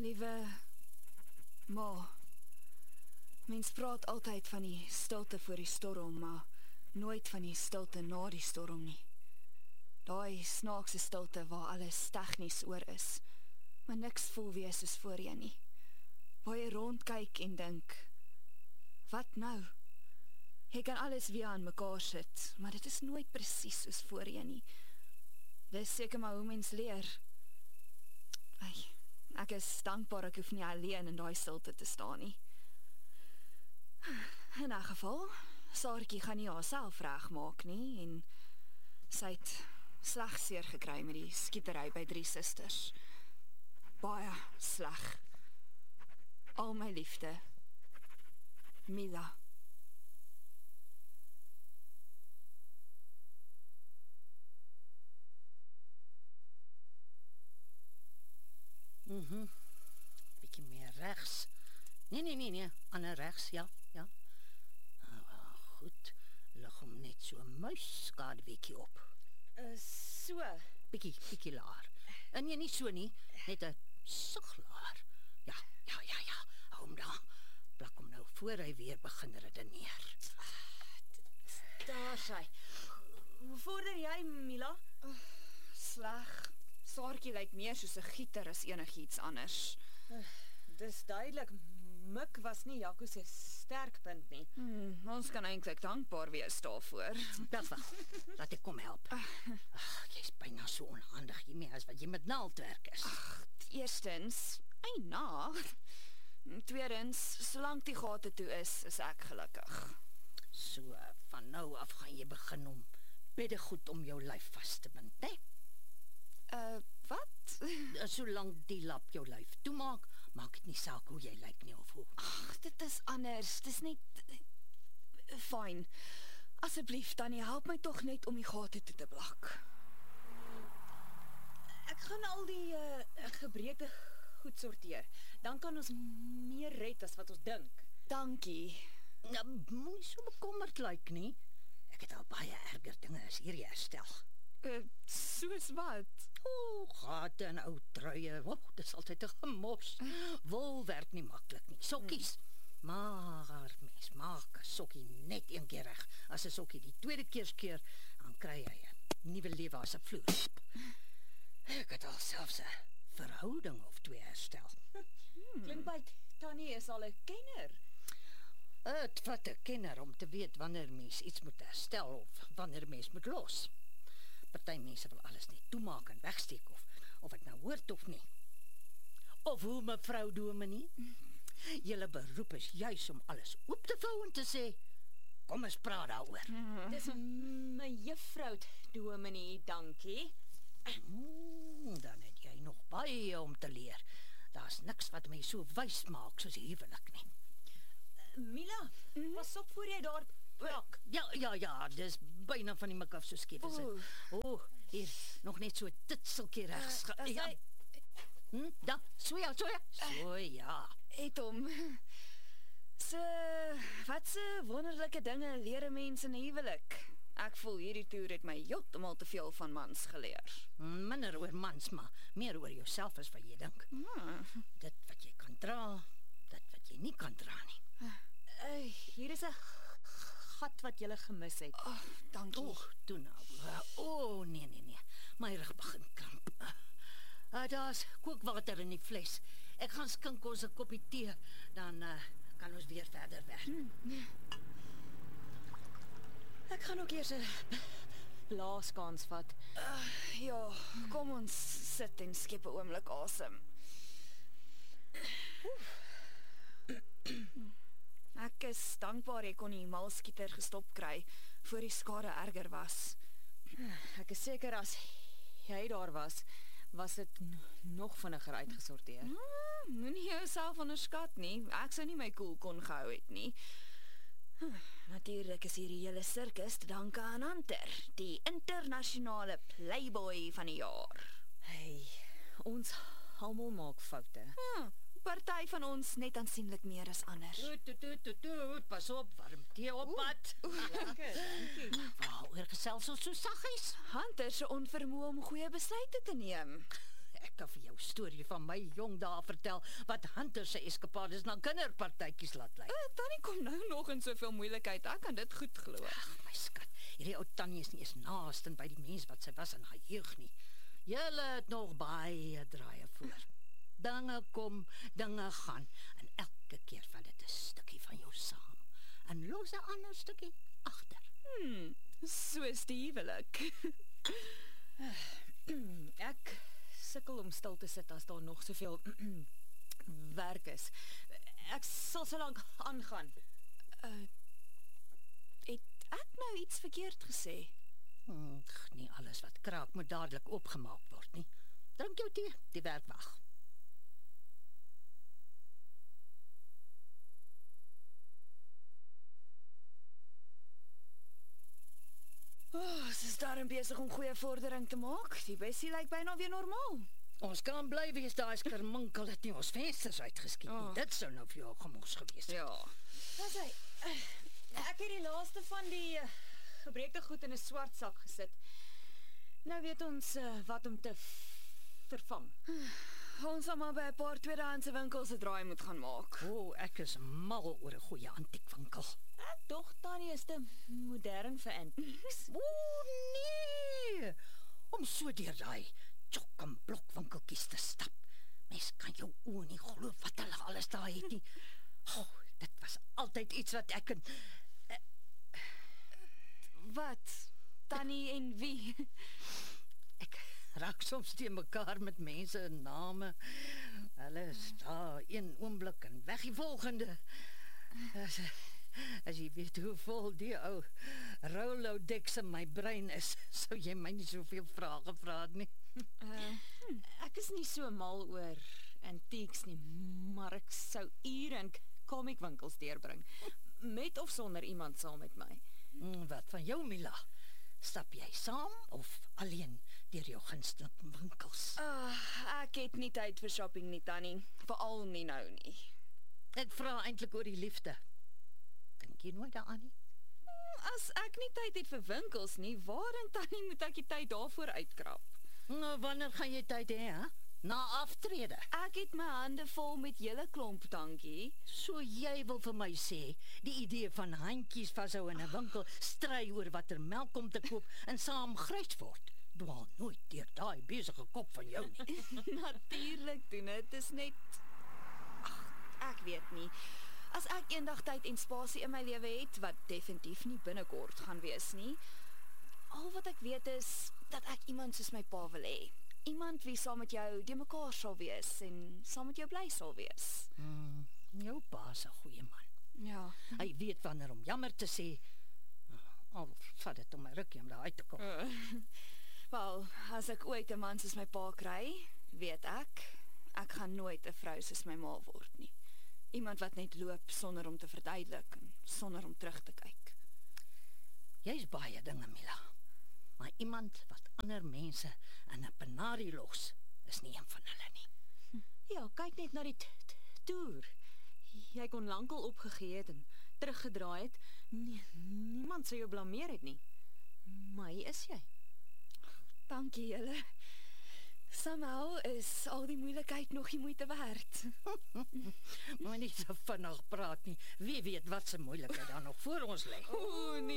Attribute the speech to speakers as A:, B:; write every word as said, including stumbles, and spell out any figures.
A: Liewe ma, mens praat altyd van die stilte voor die storm, maar nooit van die stilte na die storm nie. Daai snaakse stilte waar alles tegnies oor is, maar niks voel weer soos voorheen nie. Waar jy rondkyk en dink, wat nou? Jy kan alles weer aan mekaar sit, maar dit is nooit presies soos voorheen nie. Dis seker maar hoe mens leer. Ai, ek is dankbaar ek hoef nie alleen in daai stilte te staan nie. In 'n geval, Saartjie gaan nie haarself regmaak nie en sy het sleg seer gekry met die skietery by Drie Susters. Baie sleg. Al my liefde, Mila.
B: Mhm. Bietjie meer regs. Nee, nee, nee, nee. Ander regs, ja, ja. Oh, goed. Lig hom net so muiskadeweekie op.
A: Uh, so.
B: Bietjie, bietjie laer. En nee, nie so nie. Net 'n sug laer. Ja, ja, ja, ja. Hou hom daar. Plak hom nou voor hy weer begin redeneer.
A: Daar sy. Hoe vorder jy, Mila? Uh, sleg. Saartjie lyk meer soos 'n gieter as enigiets anders.
C: Uh, dis duidelik, Mik was nie Jaco se sterkpunt nie.
A: Hmm, ons kan eintlik dankbaar wees daarvoor.
B: Dis wag. Laat ek kom help. Ag, jy's byna so onhandig hiermee as wat jy met naaldwerk is.
A: Ag, eerstens, eina. Tweedens, solank die gate toe is, is ek gelukkig.
B: So, van nou af gaan jy begin om beddegoed om jou lyf vas te bind, né?
A: Uh, wat?
B: Solank die lap jou lyf toemaak, maak dit nie saak hoe jy lyk nie of hoe.
A: Ag, dit is anders. Dis net fyn. Asseblief, Tannie, help my tog net om die gate toe te blak.
C: Ek gaan al die uh, gebreekte goed sorteer. Dan kan ons meer red as wat ons dink.
A: Dankie.
B: Nou, moenie so bekommerd lyk nie. Ek het al baie erger dinge as hierdie herstel.
A: Uh, soos wat?
B: O, oh, gate en ou truie. O, oh, dit is altyd 'n gemors. Wol werk nie maklik nie. Sokkies. Hmm. Maar mens maak 'n sokkie net een keer reg. As 'n sokkie die tweede keer skeer, dan kry jy 'n nuwe lewe as 'n vloer. Ek het al selfs 'n verhouding of twee herstel.
C: Hmm. Klink by Tannie is al 'n kenner.
B: Het vat 'n kenner om te weet wanneer mens iets moet herstel of wanneer mens moet los. Party mense wil alles net toemaak en wegsteek of of ek nou hoort of nie. Of hoe mevrou Dominee? Julle beroep is juis om alles oop te vou en te sê, kom ons praat daaroor.
C: Mm. Dis my juffrou Dominee, dankie.
B: Mm, dan het jy nog baie om te leer. Daar's niks wat my so wys maak soos die huwelik nie.
C: Uh, Mila, mm-hmm. Pas op voor jy daar plak.
B: Ja, ja, ja, dis byna van die mik af so skief is dit. O, oh, hier, nog net so titseltjie regs. Uh, ja. Hy... Hm, da, so ja, so ja. So ja.
A: Het hom. So, wat se wonderlike dinge leer mense in 'n huwelik? Ek voel hierdie toer het my heeltemal te veel van mans geleer.
B: Minder oor mans, maar meer oor jouself as wat jy dink. Hmm. Dit wat jy kan dra, dit wat jy nie kan dra nie.
C: Uh, hier is 'n gat wat jy gemis het.
A: Oh, dankie.
B: O, toe nou. O, oh, nee, nee, nee. My rug begin kramp. Uh, daar's kookwater in die fles. Ek gaan skink ons 'n koppie tee, dan uh, kan ons weer verder werk. Hmm.
C: Ek gaan ook eers 'n blaaskans vat.
A: Uh, ja, kom ons sit en skep 'n oomblik asem. Ek is dankbaar ek kon die malskieter gestop kry voor die skade erger was.
C: Ek is seker as jy daar was, was dit nog vinniger uitgesorteer.
A: Hmm, moenie jouself onderskat nie. Ek sou nie my koel kon gehou het nie. Huh, natuurlijk is hier die hele sirkus te danke aan Hunter, die internasionale playboy van die jaar.
C: Hey, ons almal maak foute.
A: Hmm, party van ons net aansienlik meer as anders.
B: Toet, toet, toet, toet, toet, pas op, warm thee op pad.
C: Lekker, dankie.
B: Wauw, oor gesels ons so saggies.
A: Hunter se onvermoë om goeie besluite te neem.
B: Ek kan vir jou storie van my jong dae vertel wat Hunter se eskapades na kinderpartytjies laat lyk.
A: Uh, Tannie kom nou nog in soveel moeilikheid. Ek kan dit goed glo.
B: Ag, my skat, hierdie ou tannie is nie eens naaste by die mens wat sy was in haar jeug nie. Julle het nog baie draaie voor. Dinge kom, dinge gaan, en elke keer vat dit 'n stukkie van jou saam en los 'n ander stukkie agter.
A: Hmm, soos die huwelik.
C: Ek sukkel om stil te sit as daar nog soveel werk is. Ek sal so lank aangaan.
A: Uh, het ek nou iets verkeerd gesê?
B: Hm, nie alles wat kraak moet dadelik opgemaak word nie. Drink jou tee, die werk wag.
A: Oh, sy is daarin besig om goeie vordering te maak. Die bessie lyk byna weer normaal.
B: Ons kan bly wees daai skerminkel het nie ons vensters uitgeskiet nie.
A: Oh.
B: Dit sou nou vir jou gemos gewees het.
A: Ja.
C: Dis hy. Ek het die laaste van die uh, gebreekte goed in 'n swart sak gesit. Nou weet ons uh, wat om te vervang.
A: Ons sal maar by 'n paar tweedehandse winkels 'n draai moet gaan maak.
B: O, oh, ek is mal oor 'n goeie antiekwinkel.
C: Ek dog Tannie is te modern vir antiques.
B: O nee! Om so deur daai tjok en blok winkeltjies te stap. Mens kan jou oë nie glo wat hulle alles daar het nie. Oh, dit was altyd iets wat ek en
A: Wat? Tannie en wie?
B: ek raak soms teen mekaar met mense en name. Hulle is daar een oomblik en weg die volgende. As, as jy weet hoe vol die ou Rolodex in my brein is, sou jy my nie soveel vrae gevra het nie.
A: Uh,
C: Ek is nie so mal oor antiques nie, maar ek sou ure in comic-winkels deurbring. Met of sonder iemand saam met my.
B: Mm, wat van jou, Mila? Stap jy saam of alleen deur jou gunsteling winkels?
A: uh, ek het nie tyd vir shopping nie, Tannie. Veral nie nou nie.
B: Ek vra eintlik oor die liefde. Dink jy nooit daaraan nie?
A: As ek nie tyd het vir winkels nie, waarin, Tannie, moet ek die tyd daarvoor uitkrap?
B: Nou, wanneer gaan jy tyd hê, hè? Na aftrede.
A: Ek het my hande vol met julle klomp, dankie.
B: So jy wil vir my sê, die idee van handjies vashou in 'n winkel, stry oor watter melk om te koop en saam grys word, dwaal nooit deur daai besige kop van jou nie.
A: Natuurlik doen dit, is net... Ag, ek weet nie. As ek eendag tyd en spasie in my lewe het, wat definitief nie binnekort gaan wees nie, al wat ek weet is, dat ek iemand soos my pa wil hê. Iemand wie saam met jou die mekaar sal wees en saam met jou bly sal wees.
B: Hmm, jou pa is 'n goeie man.
A: Ja.
B: Hy weet wanneer om jammer te sê, al vat dit om 'n rukkie om daar uit te kom.
A: Uh, Wel, as ek ooit 'n man soos my pa kry, weet ek, ek gaan nooit 'n vrou soos my ma word nie. Iemand wat net loop sonder om te verduidelik en sonder om terug te kyk.
B: Jy's baie dinge, Mila. Maar iemand wat ander mense in 'n penarie los, is nie een van hulle nie.
C: Ja, kyk net na die t- t- toer. Jy kon lankal opgegee het en teruggedraai het. Nie, niemand sou jou blameer het nie. Maar hier is jy.
A: Dankie julle. Somehow is al die moeilikheid nog nie moeite werd.
B: Moenie so vinnig praat nie. Wie weet wat se moeilikheid daar nog voor ons lê.
A: O, nee.